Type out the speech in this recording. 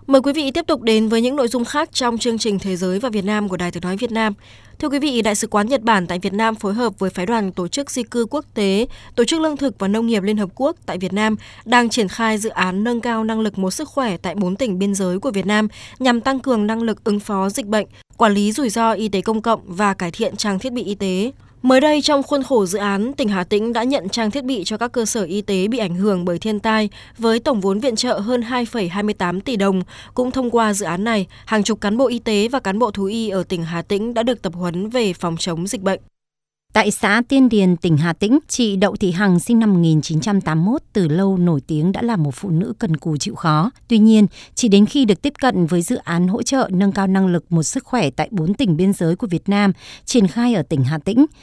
Mời quý vị tiếp tục đến với những nội dung khác trong chương trình Thế giới và Việt Nam của Đài Tiếng nói Việt Nam. Thưa quý vị, Đại sứ quán Nhật Bản tại Việt Nam phối hợp với Phái đoàn Tổ chức Di cư Quốc tế, Tổ chức Lương thực và Nông nghiệp Liên Hợp Quốc tại Việt Nam đang triển khai dự án nâng cao năng lực một sức khỏe tại 4 tỉnh biên giới của Việt Nam nhằm tăng cường năng lực ứng phó dịch bệnh, quản lý rủi ro y tế công cộng và cải thiện trang thiết bị y tế. Mới đây, trong khuôn khổ dự án, tỉnh Hà Tĩnh đã nhận trang thiết bị cho các cơ sở y tế bị ảnh hưởng bởi thiên tai với tổng vốn viện trợ hơn 2,28 tỷ đồng. Cũng thông qua dự án này, hàng chục cán bộ y tế và cán bộ thú y ở tỉnh Hà Tĩnh đã được tập huấn về phòng chống dịch bệnh. Tại xã Tiên Điền, tỉnh Hà Tĩnh, chị Đậu Thị Hằng sinh năm 1981 từ lâu nổi tiếng đã là một phụ nữ cần cù chịu khó. Tuy nhiên, chỉ đến khi được tiếp cận với dự án hỗ trợ nâng cao năng lực một sức khỏe tại 4 tỉnh biên giới của Việt Nam triển khai ở tỉnh Hà Tĩnh,